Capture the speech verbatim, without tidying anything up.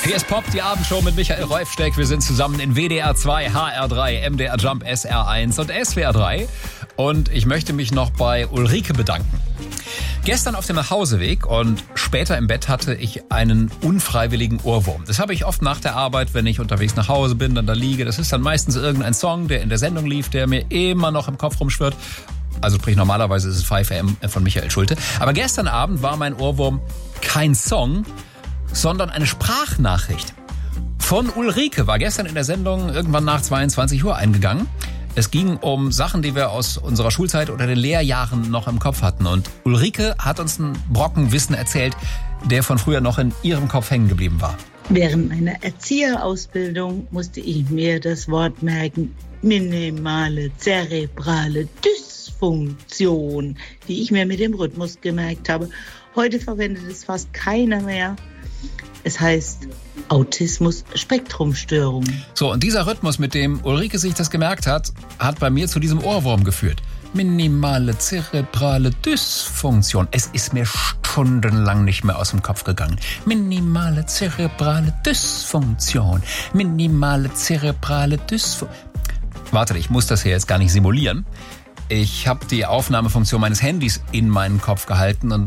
Hier ist Pop, die Abendshow mit Michael Rolfsteck. Wir sind zusammen in W D R zwei, H R drei, M D R Jump, S R eins und S W R drei. Und ich möchte mich noch bei Ulrike bedanken. Gestern auf dem Nachhauseweg und später im Bett hatte ich einen unfreiwilligen Ohrwurm. Das habe ich oft nach der Arbeit, wenn ich unterwegs nach Hause bin, dann da liege. Das ist dann meistens irgendein Song, der in der Sendung lief, der mir immer noch im Kopf rumschwirrt. Also sprich, normalerweise ist es fünf A M von Michael Schulte. Aber gestern Abend war mein Ohrwurm kein Song, sondern eine Sprachnachricht von Ulrike. War gestern in der Sendung irgendwann nach zweiundzwanzig Uhr eingegangen. Es ging um Sachen, die wir aus unserer Schulzeit oder den Lehrjahren noch im Kopf hatten. Und Ulrike hat uns einen Brocken Wissen erzählt, der von früher noch in ihrem Kopf hängen geblieben war. Während meiner Erzieherausbildung musste ich mir das Wort merken, minimale zerebrale Dysfunktion, die ich mir mit dem Rhythmus gemerkt habe. Heute verwendet es fast keiner mehr. Es heißt Autismus-Spektrumstörung. So, und dieser Rhythmus, mit dem Ulrike sich das gemerkt hat, hat bei mir zu diesem Ohrwurm geführt. Minimale zerebrale Dysfunktion. Es ist mir stundenlang nicht mehr aus dem Kopf gegangen. Minimale zerebrale Dysfunktion. Minimale zerebrale Dysfunktion. Warte, ich muss das hier jetzt gar nicht simulieren. Ich habe die Aufnahmefunktion meines Handys in meinen Kopf gehalten und